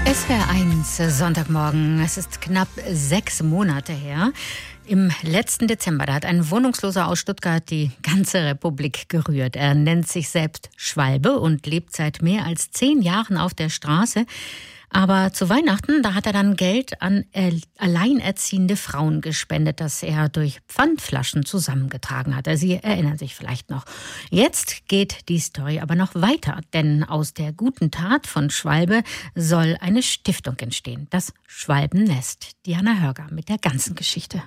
SWR1 Sonntagmorgen. Es ist knapp 6 Monate her. Im letzten Dezember, da hat ein Wohnungsloser aus Stuttgart die ganze Republik gerührt. Er nennt sich selbst Schwalbe und lebt seit mehr als 10 Jahren auf der Straße. Aber zu Weihnachten, da hat er dann Geld an alleinerziehende Frauen gespendet, das er durch Pfandflaschen zusammengetragen hat. Sie erinnern sich vielleicht noch. Jetzt geht die Story aber noch weiter, denn aus der guten Tat von Schwalbe soll eine Stiftung entstehen, das Schwalbennest. Diana Hörger mit der ganzen Geschichte.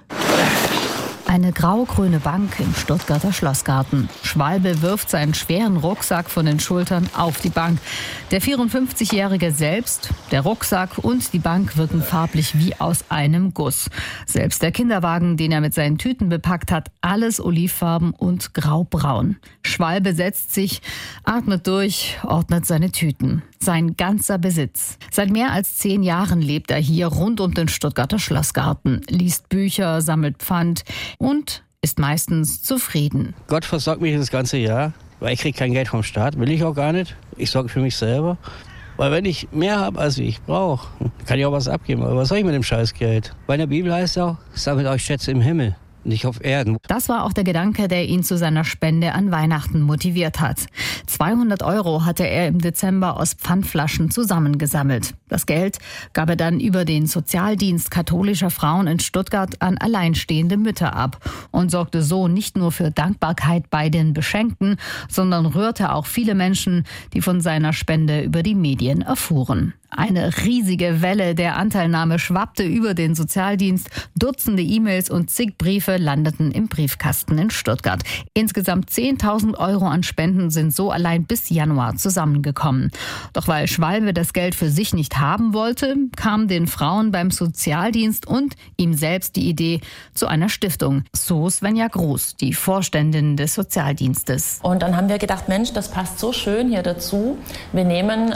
Eine grau-grüne Bank im Stuttgarter Schlossgarten. Schwalbe wirft seinen schweren Rucksack von den Schultern auf die Bank. Der 54-Jährige selbst, der Rucksack und die Bank wirken farblich wie aus einem Guss. Selbst der Kinderwagen, den er mit seinen Tüten bepackt hat, alles olivfarben und graubraun. Schwalbe setzt sich, atmet durch, ordnet seine Tüten. Sein ganzer Besitz. Seit mehr als 10 Jahren lebt er hier rund um den Stuttgarter Schlossgarten, liest Bücher, sammelt Pfand und ist meistens zufrieden. Gott versorgt mich das ganze Jahr, weil ich kriege kein Geld vom Staat, will ich auch gar nicht. Ich sorge für mich selber. Weil wenn ich mehr habe, als ich brauche, kann ich auch was abgeben. Aber was soll ich mit dem Scheißgeld? Bei der Bibel heißt es auch, sammelt euch Schätze im Himmel. Nicht auf Erden. Das war auch der Gedanke, der ihn zu seiner Spende an Weihnachten motiviert hat. 200 € hatte er im Dezember aus Pfandflaschen zusammengesammelt. Das Geld gab er dann über den Sozialdienst katholischer Frauen in Stuttgart an alleinstehende Mütter ab und sorgte so nicht nur für Dankbarkeit bei den Beschenkten, sondern rührte auch viele Menschen, die von seiner Spende über die Medien erfuhren. Eine riesige Welle der Anteilnahme schwappte über den Sozialdienst. Dutzende E-Mails und zig Briefe landeten im Briefkasten in Stuttgart. Insgesamt 10.000 € an Spenden sind so allein bis Januar zusammengekommen. Doch weil Schwalbe das Geld für sich nicht haben wollte, kam den Frauen beim Sozialdienst und ihm selbst die Idee zu einer Stiftung. So Svenja Groß, die Vorständin des Sozialdienstes. Und dann haben wir gedacht, Mensch, das passt so schön hier dazu. Wir nehmen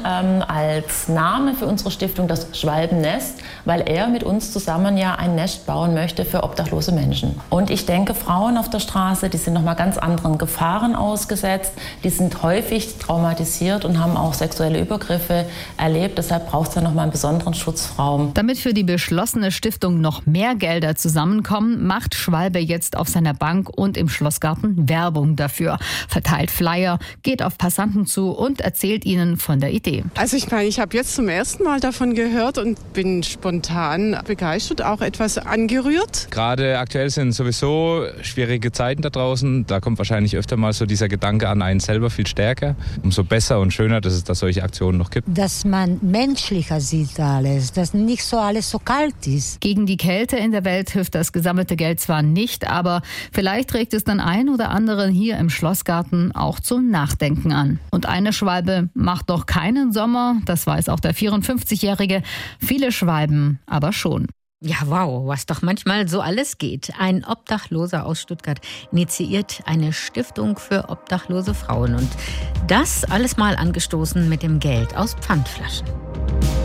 als Name für unsere Stiftung das Schwalbennest, weil er mit uns zusammen ja ein Nest bauen möchte für obdachlose Menschen. Und ich denke, Frauen auf der Straße, die sind nochmal ganz anderen Gefahren ausgesetzt, die sind häufig traumatisiert und haben auch sexuelle Übergriffe erlebt. Deshalb braucht es ja nochmal einen besonderen Schutzraum. Damit für die beschlossene Stiftung noch mehr Gelder zusammenkommen, macht Schwalbe jetzt auf seiner Bank und im Schlossgarten Werbung dafür, verteilt Flyer, geht auf Passanten zu und erzählt ihnen von der Idee. Also ich habe jetzt zum ersten Mal davon gehört und bin spontan begeistert, auch etwas angerührt. Gerade aktuell sind sowieso schwierige Zeiten da draußen. Da kommt wahrscheinlich öfter mal so dieser Gedanke an einen selber viel stärker. Umso besser und schöner, dass es da solche Aktionen noch gibt. Dass man menschlicher sieht alles, dass nicht so alles so kalt ist. Gegen die Kälte in der Welt hilft das gesammelte Geld zwar nicht, aber vielleicht regt es den einen oder anderen hier im Schlossgarten auch zum Nachdenken an. Und eine Schwalbe macht doch keinen Sommer, das weiß auch der 54-Jährige, viele Schwalben aber schon. Ja, wow, was doch manchmal so alles geht. Ein Obdachloser aus Stuttgart initiiert eine Stiftung für obdachlose Frauen. Und das alles mal angestoßen mit dem Geld aus Pfandflaschen.